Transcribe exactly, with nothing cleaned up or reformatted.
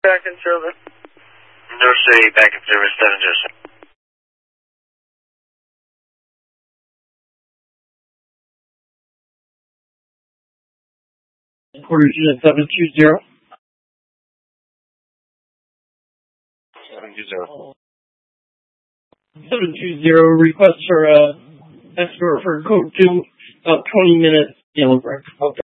Back in service. New City, back in service, seven Joseph. Quarters unit seven two zero. seven two zero. seven two zero, request for uh, escort for code two, about twenty minutes, yellow brick. Okay.